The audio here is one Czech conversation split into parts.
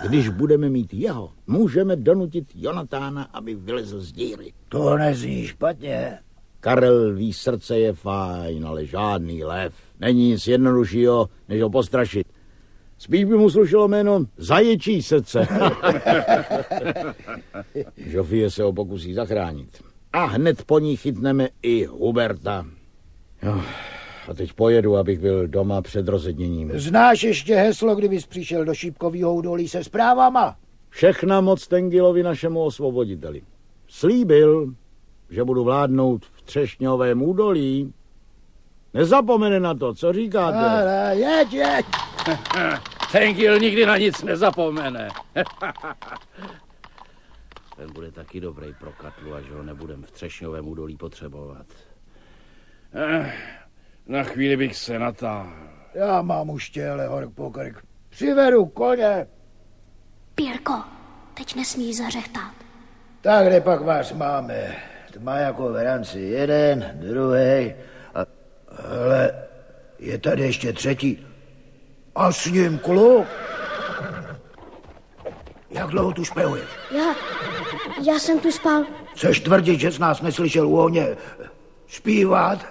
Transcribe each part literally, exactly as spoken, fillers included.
Když budeme mít jeho, můžeme donutit Jonatána, aby vylezl z díry. To nezní špatně. Karel ví, srdce je fajn, ale žádný lev. Není nic jednoduššího, než ho postrašit. Spíš by mu slušelo jméno Zaječí srdce. Žofie se ho pokusí zachránit. A hned po ní chytneme i Huberta. Jo, a teď pojedu, abych byl doma před rozedněním. Znáš ještě heslo, kdybys přišel do Šípkovýho údolí se zprávama? Všechna moc Tengilovi, našemu osvoboditeli. Slíbil, že budu vládnout v Třešňovém údolí. Nezapomene na to, co říkáte? Ale, jeď, jeď. Tengil nikdy na nic nezapomene. Ten bude taky dobrý pro Katlu, až ho nebudem v Třešňovém údolí potřebovat. Eh, na chvíli bych se natáhl. Já mám už těle hork pokrk. Přivedu koně. Pírko, teď nesmíš zařechtat. Tak kde pak vás máme? Tma jako v ranci jeden, druhý. A, ale je tady ještě třetí. A s ním kluk. Jak dlouho tu špehuješ? Já, já jsem tu spal. Chceš tvrdit, že jsi nás neslyšel u ohně zpívat?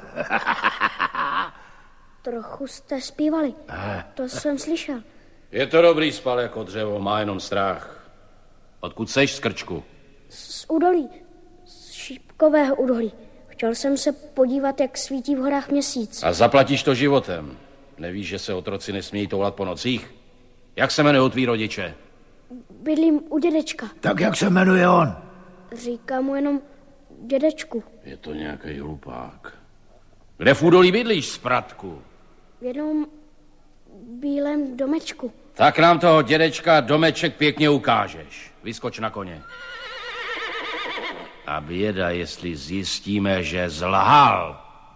Trochu jste zpívali. To jsem slyšel. Je to dobrý, spal jako dřevo, má jenom strach. Odkud seš, Skrčku? Z údolí, z Šípkového údolí. Chtěl jsem se podívat, jak svítí v horách měsíc. A zaplatíš to životem. Nevíš, že se otroci nesmějí toulat po nocích? Jak se jmenují tví rodiče? Bydlím u dědečka. Tak jak se jmenuje on? Říkám mu jenom dědečku. Je to nějaký hlupák. Kde v údolí bydlíš, spratku? V jednom bílém domečku. Tak nám toho dědečka domeček pěkně ukážeš. Vyskoč na koně. A běda, jestli zjistíme, že zlhal.